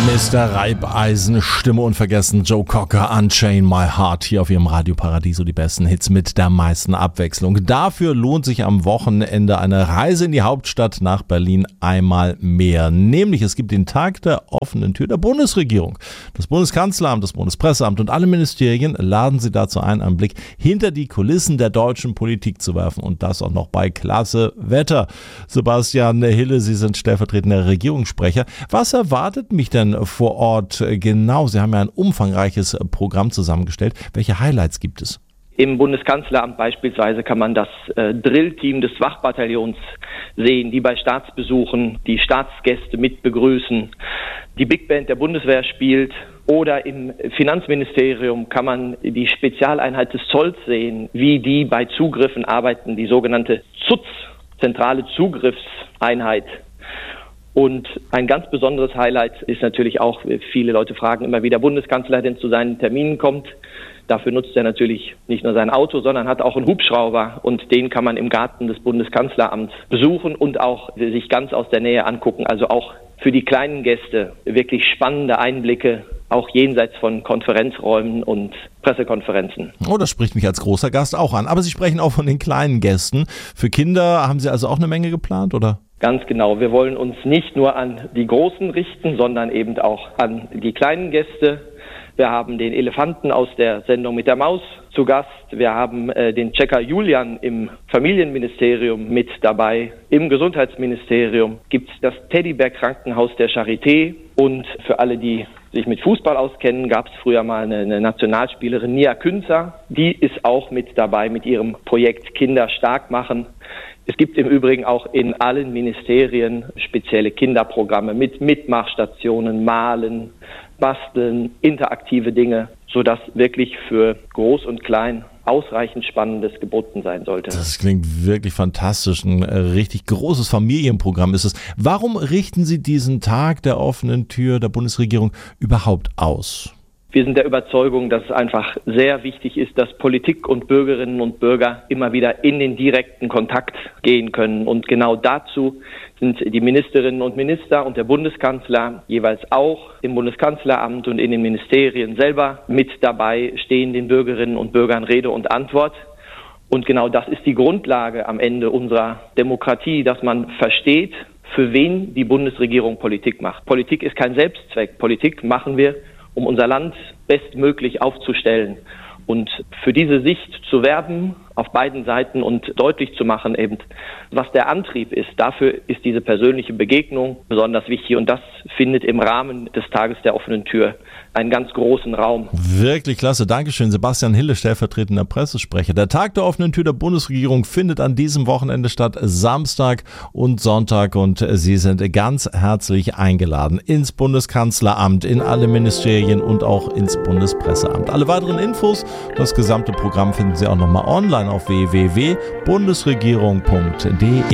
Mr. Reibeisen, Stimme unvergessen, Joe Cocker, Unchain My Heart, hier auf ihrem Radio Paradiso, die besten Hits mit der meisten Abwechslung. Dafür lohnt sich am Wochenende eine Reise in die Hauptstadt nach Berlin einmal mehr. Nämlich es gibt den Tag der offenen Tür der Bundesregierung. Das Bundeskanzleramt, das Bundespresseamt und alle Ministerien laden Sie dazu ein, einen Blick hinter die Kulissen der deutschen Politik zu werfen und das auch noch bei klasse Wetter. Sebastian Hille, Sie sind stellvertretender Regierungssprecher. Was erwartet mich denn vor Ort genau? Sie haben ja ein umfangreiches Programm zusammengestellt. Welche Highlights gibt es? Im Bundeskanzleramt beispielsweise kann man das Drillteam des Wachbataillons sehen, die bei Staatsbesuchen die Staatsgäste mit begrüßen, die Big Band der Bundeswehr spielt. Oder im Finanzministerium kann man die Spezialeinheit des Zolls sehen, wie die bei Zugriffen arbeiten, die sogenannte ZUZ, zentrale Zugriffseinheit. Und ein ganz besonderes Highlight ist natürlich auch, viele Leute fragen immer, wie der Bundeskanzler denn zu seinen Terminen kommt. Dafür nutzt er natürlich nicht nur sein Auto, sondern hat auch einen Hubschrauber und den kann man im Garten des Bundeskanzleramts besuchen und auch sich ganz aus der Nähe angucken. Also auch für die kleinen Gäste wirklich spannende Einblicke, auch jenseits von Konferenzräumen und Pressekonferenzen. Oh, das spricht mich als großer Gast auch an. Aber Sie sprechen auch von den kleinen Gästen. Für Kinder haben Sie also auch eine Menge geplant, oder? Ganz genau. Wir wollen uns nicht nur an die Großen richten, sondern eben auch an die kleinen Gäste. Wir haben den Elefanten aus der Sendung mit der Maus zu Gast. Wir haben den Checker Julian im Familienministerium mit dabei. Im Gesundheitsministerium gibt es das Teddybär-Krankenhaus der Charité. Und für alle, die sich mit Fußball auskennen, gab es früher mal eine Nationalspielerin, Nia Künzer. Die ist auch mit dabei mit ihrem Projekt Kinder stark machen. Es gibt im Übrigen auch in allen Ministerien spezielle Kinderprogramme mit Mitmachstationen, Malen, Basteln, interaktive Dinge, sodass wirklich für Groß und Klein ausreichend Spannendes geboten sein sollte. Das klingt wirklich fantastisch. Ein richtig großes Familienprogramm ist es. Warum richten Sie diesen Tag der offenen Tür der Bundesregierung überhaupt aus? Wir sind der Überzeugung, dass es einfach sehr wichtig ist, dass Politik und Bürgerinnen und Bürger immer wieder in den direkten Kontakt gehen können. Und genau dazu sind die Ministerinnen und Minister und der Bundeskanzler jeweils auch im Bundeskanzleramt und in den Ministerien selber mit dabei, stehen den Bürgerinnen und Bürgern Rede und Antwort. Und genau das ist die Grundlage am Ende unserer Demokratie, dass man versteht, für wen die Bundesregierung Politik macht. Politik ist kein Selbstzweck. Politik machen wir, um unser Land bestmöglich aufzustellen. Und für diese Sicht zu werben auf beiden Seiten und deutlich zu machen, eben, was der Antrieb ist, dafür ist diese persönliche Begegnung besonders wichtig. Und das findet im Rahmen des Tages der offenen Tür einen ganz großen Raum. Wirklich klasse. Dankeschön, Sebastian Hille, stellvertretender Pressesprecher. Der Tag der offenen Tür der Bundesregierung findet an diesem Wochenende statt, Samstag und Sonntag. Und Sie sind ganz herzlich eingeladen ins Bundeskanzleramt, in alle Ministerien und auch ins Bundespresseamt. Alle weiteren Infos, das gesamte Programm finden Sie auch nochmal online auf www.bundesregierung.de.